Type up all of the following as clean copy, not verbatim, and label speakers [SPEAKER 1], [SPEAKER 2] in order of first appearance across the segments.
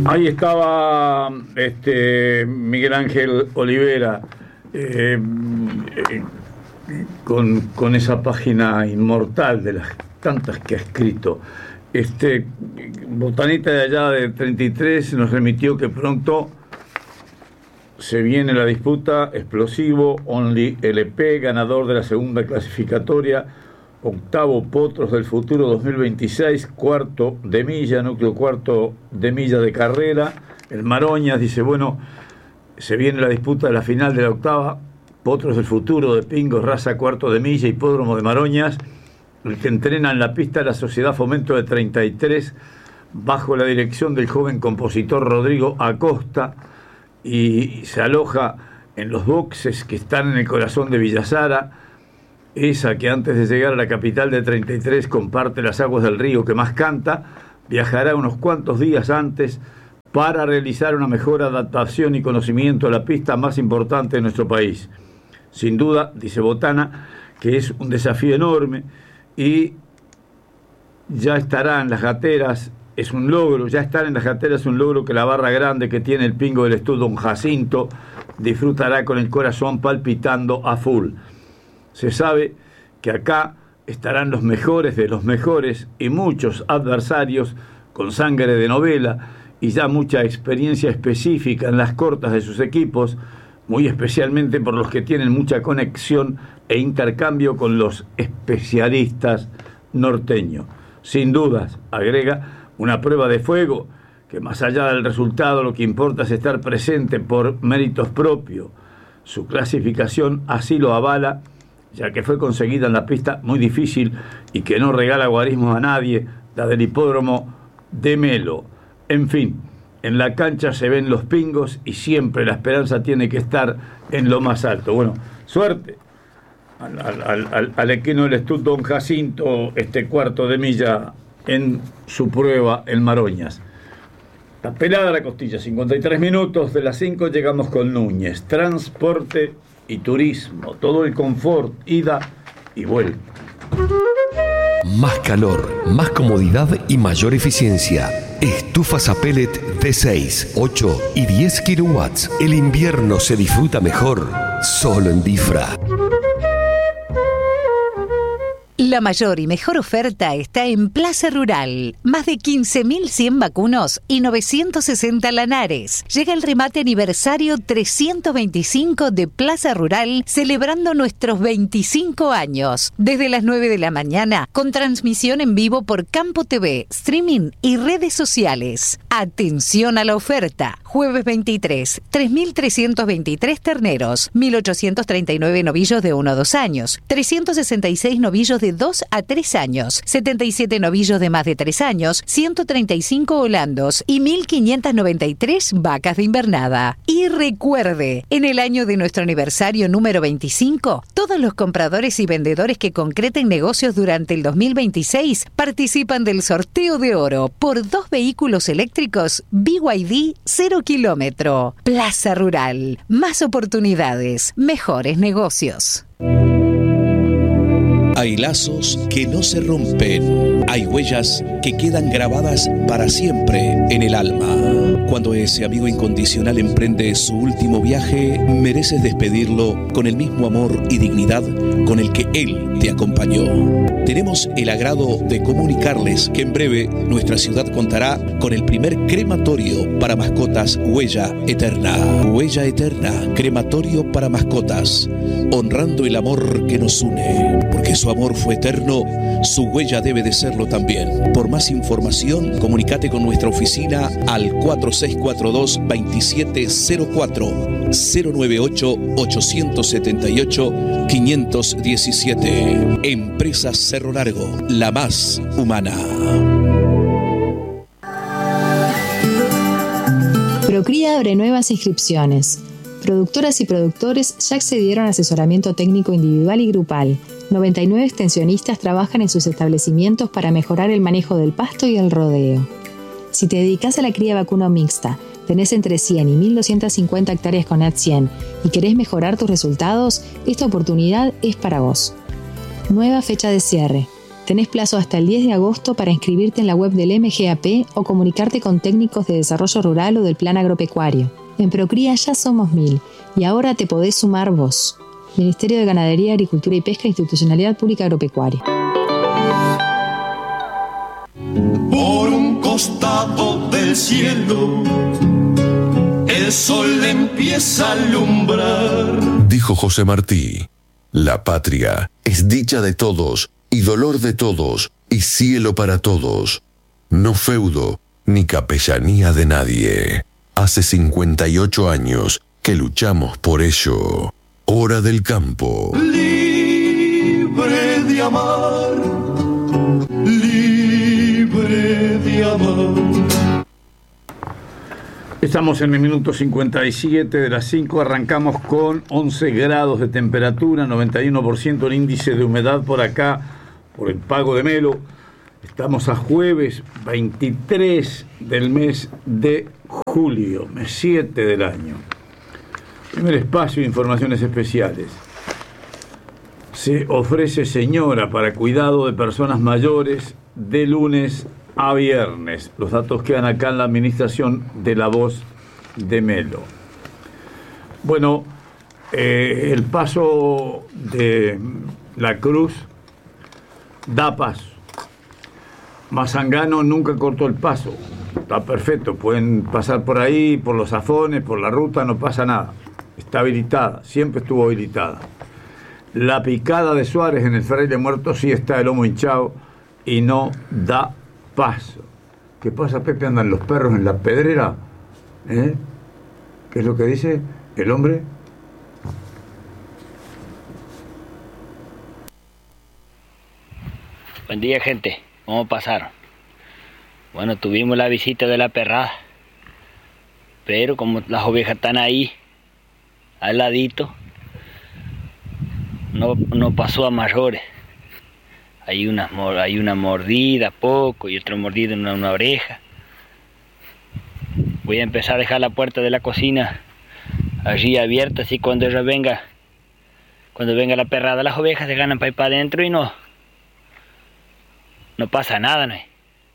[SPEAKER 1] Ahí estaba Miguel Ángel Olivera con esa página inmortal de las tantas que ha escrito. Botanita de allá de 33 nos remitió que pronto se viene la disputa. Explosivo, Only LP, ganador de la segunda clasificatoria, octavo Potros del Futuro 2026, cuarto de milla, núcleo cuarto de milla de carrera. El Maroñas dice, bueno, se viene la disputa de la final de la octava, Potros del Futuro de Pingos, raza cuarto de milla, hipódromo de Maroñas. El que entrena en la pista la Sociedad Fomento de 33, bajo la dirección del joven compositor Rodrigo Acosta, y se aloja en los boxes que están en el corazón de Villa Sara, esa que antes de llegar a la capital de 33 comparte las aguas del río que más canta. Viajará unos cuantos días antes para realizar una mejor adaptación y conocimiento de la pista más importante de nuestro país. Sin duda, dice Botana, que es un desafío enorme, y ya estará en las gateras, es un logro, ya estar en las gateras es un logro que la barra grande que tiene el Pingo del Estud Don Jacinto disfrutará con el corazón palpitando a full. Se sabe que acá estarán los mejores de los mejores y muchos adversarios con sangre de novela y ya mucha experiencia específica en las cortas de sus equipos, muy especialmente por los que tienen mucha conexión e intercambio con los especialistas norteños. Sin dudas, agrega, una prueba de fuego que más allá del resultado lo que importa es estar presente por méritos propios. Su clasificación así lo avala, ya que fue conseguida en la pista muy difícil y que no regala guarismos a nadie, la del hipódromo de Melo. En fin, en la cancha se ven los pingos y siempre la esperanza tiene que estar en lo más alto. Bueno, suerte al equino del Estud Don Jacinto, cuarto de milla en su prueba en Maroñas. Está pelada la costilla, 53 minutos, de las 5 llegamos con Núñez. Transporte y turismo, todo el confort, ida y vuelta.
[SPEAKER 2] Más calor, más comodidad y mayor eficiencia. Estufas a pellet de 6, 8 y 10 kilowatts. El invierno se disfruta mejor solo en Difra.
[SPEAKER 3] La mayor y mejor oferta está en Plaza Rural. Más de 15.100 vacunos y 960 lanares. Llega el remate aniversario 325 de Plaza Rural, celebrando nuestros 25 años. Desde las 9 de la mañana, con transmisión en vivo por Campo TV, streaming y redes sociales. Atención a la oferta. Jueves 23, 3.323 terneros, 1.839 novillos de 1 a 2 años, 366 novillos de 2 a 3 años, 77 novillos de más de 3 años, 135 holandos y 1.593 vacas de invernada. Y recuerde, en el año de nuestro aniversario número 25, todos los compradores y vendedores que concreten negocios durante el 2026 participan del sorteo de oro por 2 vehículos eléctricos BYD 0 kilómetro. Plaza Rural. Más oportunidades, mejores negocios.
[SPEAKER 4] Hay lazos que no se rompen. Hay huellas que quedan grabadas para siempre en el alma. Cuando ese amigo incondicional emprende su último viaje, mereces despedirlo con el mismo amor y dignidad con el que él te acompañó. Tenemos el agrado de comunicarles que en breve nuestra ciudad contará con el primer crematorio para mascotas Huella Eterna. Huella Eterna, crematorio para mascotas, honrando el amor que nos une. Porque su amor fue eterno, su huella debe de serlo también. Por más información, comunícate con nuestra oficina al 4642-2704, 098-878-517. Empresa Cerro Largo, la más humana.
[SPEAKER 5] Procría abre nuevas inscripciones. Productoras y productores ya accedieron a asesoramiento técnico individual y grupal. 99 extensionistas trabajan en sus establecimientos para mejorar el manejo del pasto y el rodeo. Si te dedicas a la cría vacuno mixta, tenés entre 100 y 1.250 hectáreas con AT100 y querés mejorar tus resultados, esta oportunidad es para vos. Nueva fecha de cierre. Tenés plazo hasta el 10 de agosto para inscribirte en la web del MGAP o comunicarte con técnicos de desarrollo rural o del plan agropecuario. En Procría ya somos 1000 y ahora te podés sumar vos. Ministerio de Ganadería, Agricultura y Pesca, Institucionalidad Pública Agropecuaria.
[SPEAKER 6] Por un costado del cielo, el sol empieza a alumbrar.
[SPEAKER 2] Dijo José Martí: la patria es dicha de todos y dolor de todos y cielo para todos. No feudo ni capellanía de nadie. Hace 58 años que luchamos por ello. Hora del campo.
[SPEAKER 6] Libre de amar, libre de amar.
[SPEAKER 1] Estamos en el minuto 57 de las 5, arrancamos con 11 grados de temperatura, 91% el índice de humedad por acá, por el Pago de Melo. Estamos a jueves 23 del mes de julio, mes 7 del año. Primer espacio de informaciones especiales. Se ofrece señora para cuidado de personas mayores de lunes a viernes. Los datos quedan acá en la administración de La Voz de Melo. Bueno, el paso de La Cruz da paso. Mazangano nunca cortó el paso. Está perfecto, pueden pasar por ahí, por los afones, por la ruta, no pasa nada. Está habilitada, siempre estuvo habilitada. La picada de Suárez en el Fraile Muerto sí está el lomo hinchado y no da paso. ¿Qué pasa, Pepe? ¿Andan los perros en la pedrera? ¿Qué es lo que dice el hombre?
[SPEAKER 7] Buen día, gente. ¿Cómo pasaron? Bueno, tuvimos la visita de la perrada, pero como las ovejas están ahí, al ladito, no pasó a mayores. Hay una mordida poco y otra mordida en una oreja. Voy a empezar a dejar la puerta de la cocina allí abierta, así cuando venga la perrada, las ovejas se ganan para ir para adentro y no pasa nada, ¿no?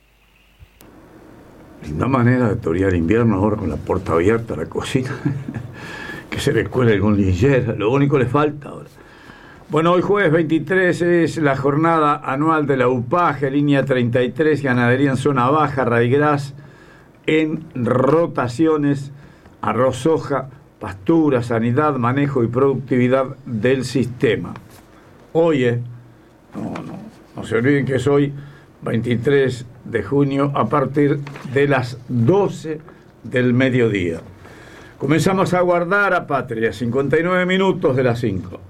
[SPEAKER 1] Linda manera de torear invierno ahora con la puerta abierta a la cocina. Que se le cuele algún linchera, lo único le falta ahora. Bueno, hoy jueves 23 es la jornada anual de la UPAGE, línea 33, ganadería en zona baja, raigras en rotaciones, arroz, soja, pastura, sanidad, manejo y productividad del sistema. Hoy, no se olviden que es hoy 23 de junio a partir de las 12 del mediodía. Comenzamos a guardar a Patria, 59 minutos de las 5.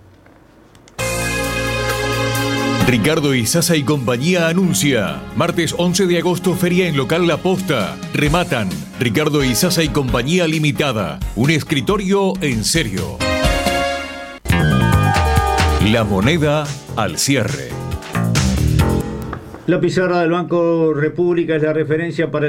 [SPEAKER 8] Ricardo Izaza y compañía anuncia. Martes 11 de agosto, feria en local La Posta. Rematan Ricardo Izaza y compañía limitada. Un escritorio en serio. La moneda al cierre.
[SPEAKER 9] La pizarra del Banco República es la referencia para